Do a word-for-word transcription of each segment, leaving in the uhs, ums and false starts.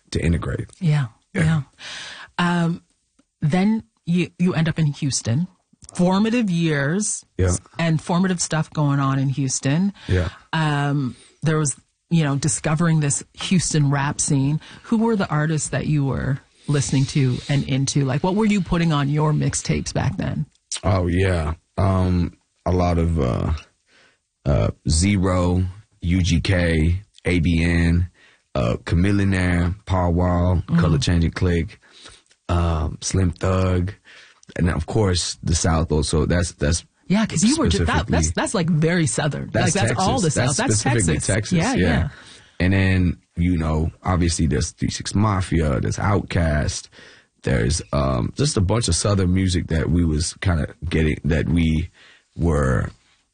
to integrate. Yeah, yeah. Yeah. Um, then you you end up in Houston. Formative years Yeah. and formative stuff going on in Houston. Yeah. Um, there was, you know, discovering this Houston rap scene. Who were the artists that you were listening to and into? Like, what were you putting on your mixtapes back then? Oh, yeah. Um, a lot of uh, uh, Zero, U G K, A B N, uh, Chamillionaire, Paul Wall, mm-hmm. Color Changing Click, um, Slim Thug, and of course the South also. That's that's yeah, because you were just, that, that's that's like very southern. That's like that's Texas. all the South. That's, That's specifically Texas. Texas. Yeah, yeah, yeah. And then you know, obviously there's three six Mafia, there's Outkast, there's um, just a bunch of southern music that we was kind of getting, that we were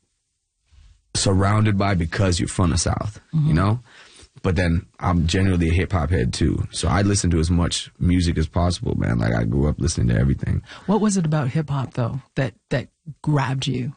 surrounded by because you're from the South, mm-hmm. you know? But then I'm generally a hip hop head too. So I listen to as much music as possible, man. Like I grew up listening to everything. What was it about hip hop though that, that grabbed you?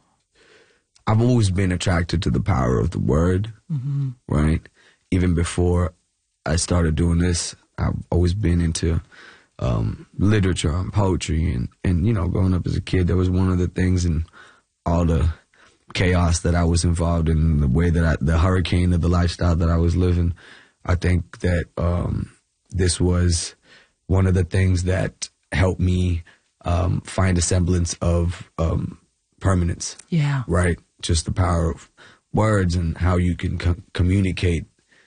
I've always been attracted to the power of the word, mm-hmm. right? Even before I started doing this, I've always been into um, literature and poetry. And, and, you know, growing up as a kid, that was one of the things in all the chaos that I was involved in, the way that I, the hurricane of the lifestyle that I was living. I think that um, this was one of the things that helped me um, find a semblance of um, permanence. Yeah. Right? Just the power of words and how you can co- communicate,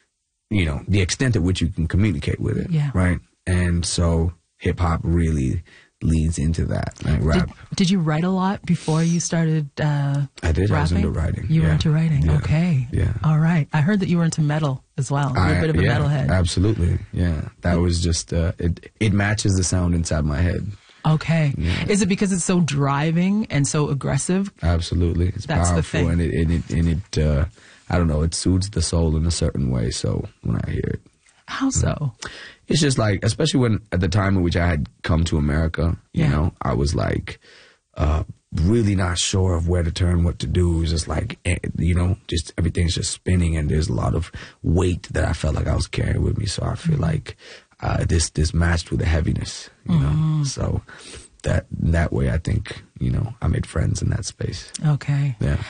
you know, the extent at which you can communicate with it. Yeah. Right? And so hip hop really leads into that, like rap. Did, did you write a lot before you started uh, I did. rapping? I was into writing. You yeah. were into writing. Yeah. Okay. Yeah. All right. I heard that you were into metal as well. You're I, a bit of a yeah, metalhead. Absolutely. Yeah. That was just, uh, it, it matches the sound inside my head. Okay. Yeah. Is it because it's so driving and so aggressive? Absolutely. It's That's the powerful thing. and it, and it, and it uh, I don't know, it soothes the soul in a certain way. So when I hear it. How so? It's just like, especially when at the time in which I had come to America, you Yeah. know, I was like, uh, really not sure of where to turn, what to do. It was just like, eh, you know, just everything's just spinning and there's a lot of weight that I felt like I was carrying with me. So I feel mm-hmm. like uh, this this matched with the heaviness, you mm-hmm. know. So that that way, I think, you know, I made friends in that space. Okay. Yeah.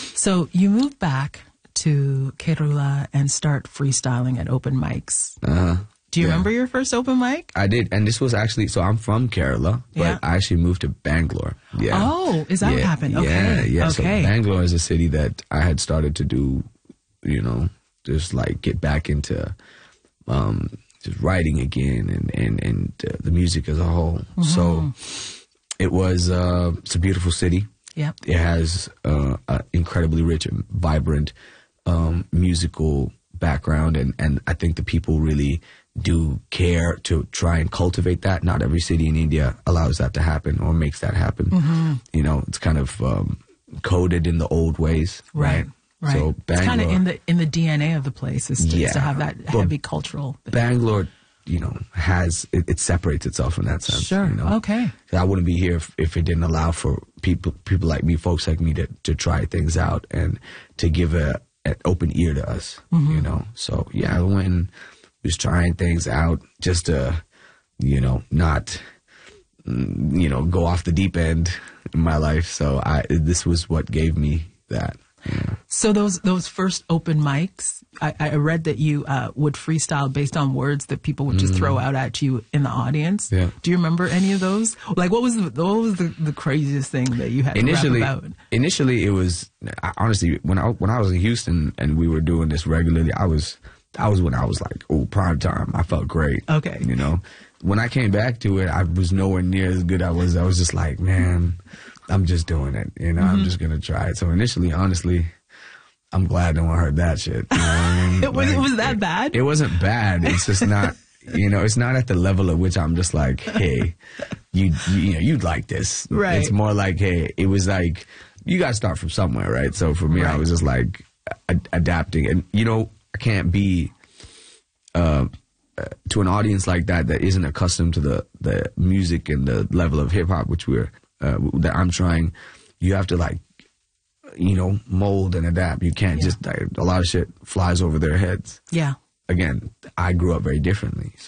So you moved back to Kerula and start freestyling at open mics. Uh-huh. Do you yeah. remember your first open mic? I did, and this was actually, so I'm from Kerala, but Yeah. I actually moved to Bangalore. Yeah. Oh, is that yeah. what happened? Okay. Yeah, yeah. So Okay. Bangalore is a city that I had started to do, you know, just like get back into um, just writing again and, and, and uh, the music as a whole. Mm-hmm. So it was, uh, it's a beautiful city. Yep. It has uh, an incredibly rich and vibrant um, musical background, and, and I think the people really do care to try and cultivate that. Not every city in India allows that to happen or makes that happen. Mm-hmm. You know, it's kind of um, coded in the old ways, right? Right. So it's Bangalore, kind of in the in the D N A of the place is to, yeah, is to have that heavy cultural thing. Bangalore, you know, has it, it separates itself in that sense. Sure. You know? Okay. I wouldn't be here if, if it didn't allow for people people like me, folks like me, to to try things out and to give a an open ear to us. Mm-hmm. You know. So yeah, I went and was trying things out just to, you know, not, you know, go off the deep end in my life. So I this was what gave me that. Yeah. So those those first open mics, I, I read that you uh, would freestyle based on words that people would just mm. throw out at you in the audience. Yeah. Do you remember any of those? Like, what was the, what was the, the craziest thing that you had initially, to rap about? Initially, it was honestly when I when I was in Houston and we were doing this regularly, I was I was when I was like, oh, prime time. I felt great. Okay. You know, when I came back to it, I was nowhere near as good as I was. I was just like, man, I'm just doing it. You know, mm-hmm. I'm just going to try it. So initially, honestly, I'm glad no one heard that shit. You know what I mean? it was, like, it was that it, bad? It wasn't bad. It's just not, you know, it's not at the level at which I'm just like, hey, you, you, you know, you'd like this. Right. It's more like, hey, it was like, you got to start from somewhere, right? So for me, right. I was just like a- adapting. And, you know, I can't be, uh, uh, to an audience like that that isn't accustomed to the, the music and the level of hip hop, which we're, uh, that I'm trying, you have to like, you know, mold and adapt. You can't yeah. just, like, a lot of shit flies over their heads. Yeah. Again, I grew up very differently.